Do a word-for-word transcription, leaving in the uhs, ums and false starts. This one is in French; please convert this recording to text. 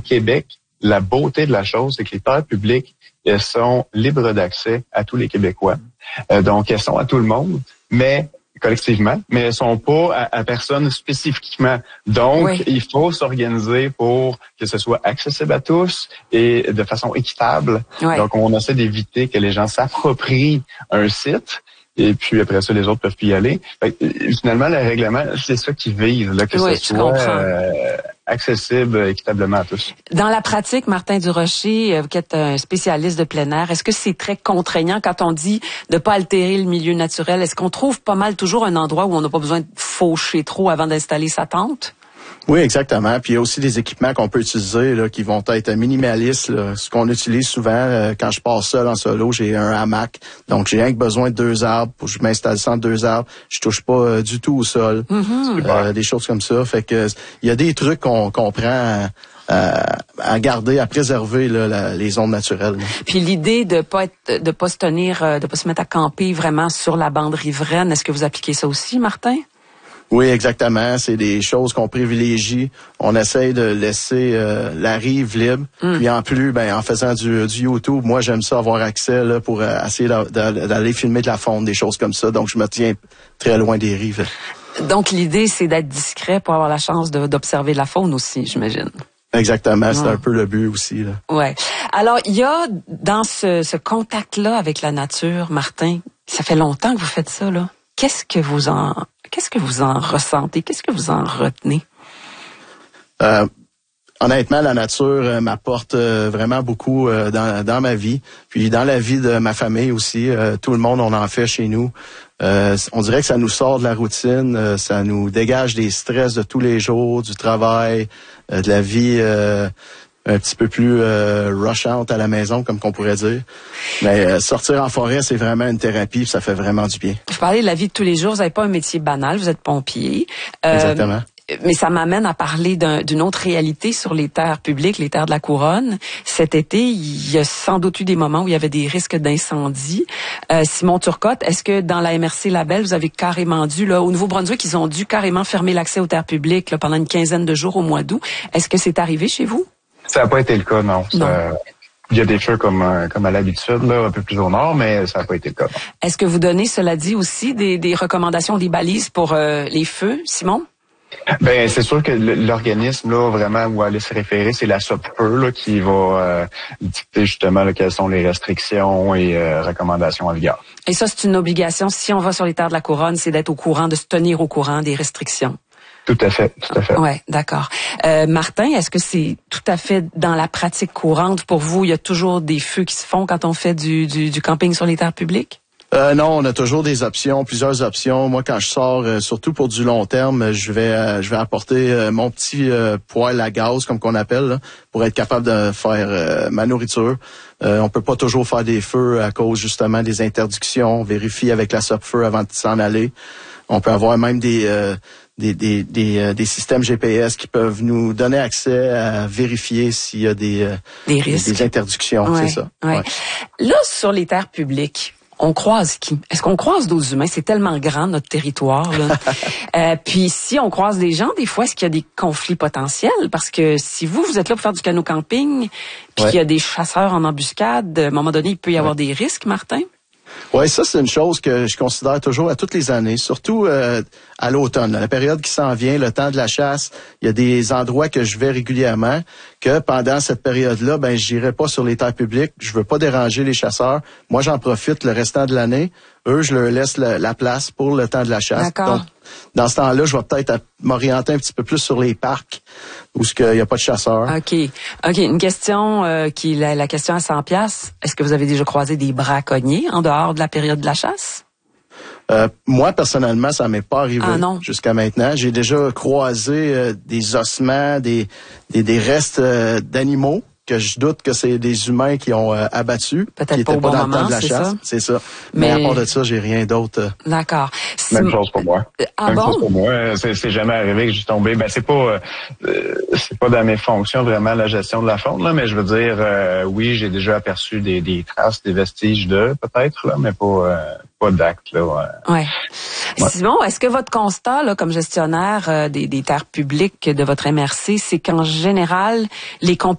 Québec, la beauté de la chose, c'est que les terres publiques, elles sont libres d'accès à tous les Québécois. Euh, donc, elles sont à tout le monde, mais collectivement, mais elles sont pas à, à personne spécifiquement. Donc, oui. Il faut s'organiser pour que ce soit accessible à tous et de façon équitable. Oui. Donc, on essaie d'éviter que les gens s'approprient un site. Et puis après ça, les autres peuvent plus y aller. Fait que, finalement, le règlement, c'est ça qui vise, là, que oui, ce soit euh, accessible équitablement à tous. Dans la pratique, Martin Durocher, vous qui êtes un spécialiste de plein air, est-ce que c'est très contraignant quand on dit de pas altérer le milieu naturel? Est-ce qu'on trouve pas mal toujours un endroit où on n'a pas besoin de faucher trop avant d'installer sa tente? Oui, exactement. Puis il y a aussi des équipements qu'on peut utiliser là, qui vont être minimalistes. Là. Ce qu'on utilise souvent, euh, quand je pars seul en solo, j'ai un hamac. Donc j'ai rien que besoin de deux arbres. Pour que je m'installe sans deux arbres. Je touche pas euh, du tout au sol. Mm-hmm. Euh, des choses comme ça. Fait que il y a des trucs qu'on, qu'on prend à, à garder, à préserver là, la, les zones naturelles. Là. Puis l'idée de pas être, de pas se tenir, de pas se mettre à camper vraiment sur la bande riveraine, est-ce que vous appliquez ça aussi, Martin? Oui, exactement. C'est des choses qu'on privilégie. On essaye de laisser euh, la rive libre. Mm. Puis en plus, ben en faisant du, du YouTube, moi j'aime ça avoir accès là pour euh, essayer d'a, d'a, d'aller filmer de la faune, des choses comme ça. Donc je me tiens très loin des rives. Donc l'idée c'est d'être discret pour avoir la chance de, d'observer la faune aussi, j'imagine. Exactement, c'est ouais. un peu le but aussi là. Ouais. Alors il y a dans ce, ce contact-là avec la nature, Martin, ça fait longtemps que vous faites ça là. Qu'est-ce que vous en Qu'est-ce que vous en ressentez? Qu'est-ce que vous en retenez? Euh, honnêtement, la nature euh, m'apporte euh, vraiment beaucoup euh, dans, dans ma vie. Puis dans la vie de ma famille aussi. Euh, tout le monde, on en fait chez nous. Euh, on dirait que ça nous sort de la routine. Euh, ça nous dégage des stress de tous les jours, du travail, euh, de la vie euh, un petit peu plus euh, rushante à la maison, comme qu'on pourrait dire. Mais euh, sortir en forêt, c'est vraiment une thérapie, ça fait vraiment du bien. Je parlais de la vie de tous les jours, vous n'avez pas un métier banal, vous êtes pompier. Euh, Exactement. Mais ça m'amène à parler d'un, d'une autre réalité sur les terres publiques, les terres de la Couronne. Cet été, il y a sans doute eu des moments où il y avait des risques d'incendie. Euh, Simon Turcotte, est-ce que dans la M R C Label, vous avez carrément dû, là, au Nouveau-Brunswick, ils ont dû carrément fermer l'accès aux terres publiques là, pendant une quinzaine de jours au mois d'août. Est-ce que c'est arrivé chez vous? Ça n'a pas été le cas, non. non. Ça, il y a des feux comme, comme à l'habitude, là, un peu plus au nord, mais ça n'a pas été le cas, non. Est-ce que vous donnez, cela dit, aussi des, des recommandations, des balises pour euh, les feux, Simon? Ben c'est sûr que l'organisme là vraiment où aller se référer, c'est la SOPFEUR là qui va euh, dicter justement là, quelles sont les restrictions et euh, recommandations en vigueur. Et ça c'est une obligation si on va sur les terres de la Couronne, c'est d'être au courant, de se tenir au courant des restrictions. Tout à fait, tout à fait. Ouais, d'accord. Euh, Martin, est-ce que c'est tout à fait dans la pratique courante pour vous? Il y a toujours des feux qui se font quand on fait du, du, du camping sur les terres publiques? Euh, non, on a toujours des options, plusieurs options. Moi, quand je sors, euh, surtout pour du long terme, je vais euh, je vais apporter euh, mon petit euh, poêle à gaz, comme qu'on appelle, là, pour être capable de faire euh, ma nourriture. Euh, on peut pas toujours faire des feux à cause justement des interdictions. On vérifie avec la SOPFEUR avant de s'en aller. On peut avoir même des euh, des des des, euh, des systèmes G P S qui peuvent nous donner accès à vérifier s'il y a des euh, des risques, des, des interdictions, ouais, c'est ça. Ouais. Ouais. Là, sur les terres publiques, on croise qui? Est-ce qu'on croise d'autres humains? C'est tellement grand, notre territoire. Là. euh, puis si on croise des gens, des fois, est-ce qu'il y a des conflits potentiels? Parce que si vous, vous êtes là pour faire du canot camping, puis ouais. qu'il y a des chasseurs en embuscade, à un moment donné, il peut y avoir ouais. des risques, Martin? Oui, ça, c'est une chose que je considère toujours à toutes les années, surtout euh, à l'automne. La période qui s'en vient, le temps de la chasse, il y a des endroits que je vais régulièrement, que pendant cette période-là, ben, j'irai pas sur les terres publiques. Je veux pas déranger les chasseurs. Moi, j'en profite le restant de l'année. Eux, je leur laisse le, la place pour le temps de la chasse. D'accord. Donc, dans ce temps-là, je vais peut-être m'orienter un petit peu plus sur les parcs où il n'y a pas de chasseurs. OK. OK. Une question euh, qui la, la question à cent piastres. Est-ce que vous avez déjà croisé des braconniers en dehors de la période de la chasse? Euh, moi, personnellement, ça m'est pas arrivé ah, non. jusqu'à maintenant. J'ai déjà croisé euh, des ossements, des, des, des restes euh, d'animaux que je doute que c'est des humains qui ont euh, abattu, peut-être qui pas n'étaient au pas bon dans moment, le temps de la c'est chasse. Ça. C'est ça. Mais, Mais à part de ça, j'ai rien d'autre. Euh... D'accord. Même si... chose pour moi. Ah Même bon? chose pour moi. C'est, c'est jamais arrivé que j'ai tombé. Ben c'est pas, euh, c'est pas dans mes fonctions vraiment la gestion de la faune là, mais je veux dire, euh, oui, j'ai déjà aperçu des, des traces, des vestiges de peut-être là, mais pas, euh, pas d'actes là. Ouais. ouais. Ouais. Simon, est-ce que votre constat là, comme gestionnaire euh, des, des terres publiques de votre M R C, c'est qu'en général les